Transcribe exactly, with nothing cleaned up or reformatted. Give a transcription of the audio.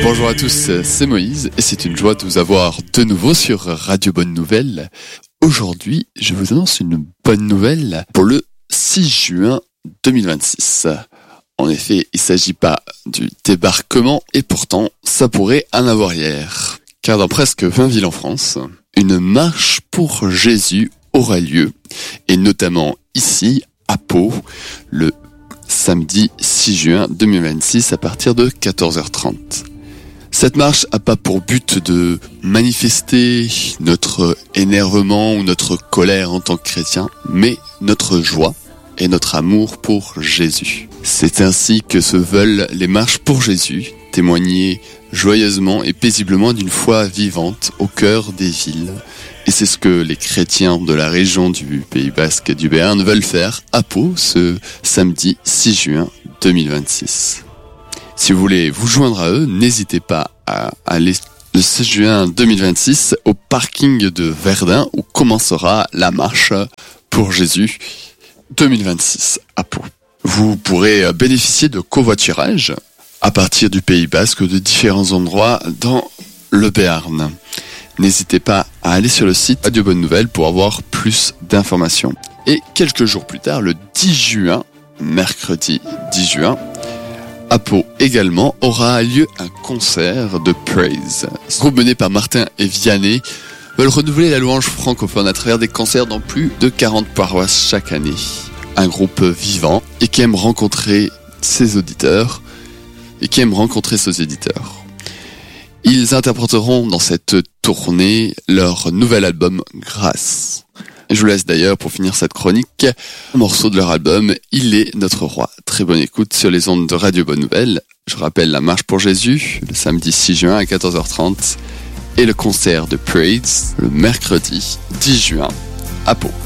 Bonjour à tous, c'est Moïse et c'est une joie de vous avoir de nouveau sur Radio Bonne Nouvelle. Aujourd'hui, je vous annonce une bonne nouvelle pour le six juin deux mille vingt-six. En effet, il ne s'agit pas du débarquement et pourtant, ça pourrait en avoir hier. Car dans presque vingt villes en France, une marche pour Jésus aura lieu et notamment ici à Pau, le samedi six juin deux mille vingt-six à partir de quatorze heures trente. Cette marche n'a pas pour but de manifester notre énervement ou notre colère en tant que chrétien, mais notre joie et notre amour pour Jésus. C'est ainsi que se veulent les marches pour Jésus, témoigner joyeusement et paisiblement d'une foi vivante au cœur des villes. Et c'est ce que les chrétiens de la région du Pays Basque et du Béarn veulent faire à Pau ce samedi six juin deux mille vingt-six. Si vous voulez vous joindre à eux, n'hésitez pas à aller le six juin deux mille vingt-six au parking de Verdun où commencera la marche pour Jésus deux mille vingt-six à Pau. Vous pourrez bénéficier de covoiturage à partir du Pays Basque de différents endroits dans le Béarn. N'hésitez pas à aller sur le site Radio Bonne Nouvelle pour avoir plus d'informations. Et quelques jours plus tard, le dix juin, mercredi dix juin, à Pau également aura lieu un concert de Praise. Ce groupe mené par Martin et Vianney veulent renouveler la louange francophone à travers des concerts dans plus de quarante paroisses chaque année. Un groupe vivant et qui aime rencontrer ses auditeurs et qui aime rencontrer ses éditeurs. Ils interpréteront dans cette tournée leur nouvel album Grâce. Je vous laisse d'ailleurs pour finir cette chronique un morceau de leur album Il est notre roi. Très bonne écoute sur les ondes de Radio Bonne Nouvelle. Je rappelle la marche pour Jésus le samedi six juin à quatorze heures trente et le concert de Praise le mercredi dix juin à Pau.